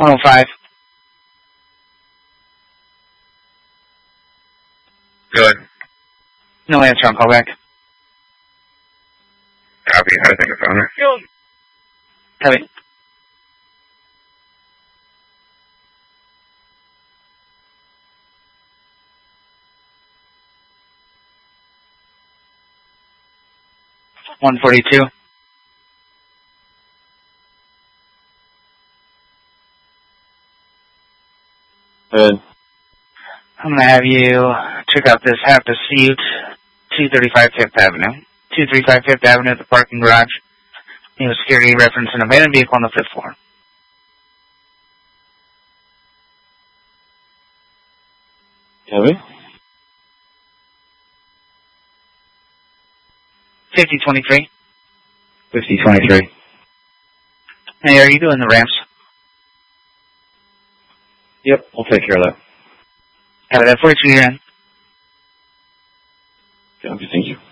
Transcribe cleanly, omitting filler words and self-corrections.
105. Good. No answer on callback. Copy. I think I found it. Copy. $142. Good. I'm going to have you check out this half dispute, 235 Fifth Avenue. 235 Fifth Avenue at the parking garage. You have security reference an abandoned vehicle on the 5th floor. Copy. 5023. 5023. Hey, are you doing the ramps? Yep, we'll take care of that. Got it. 42 you're in. Copy, thank you.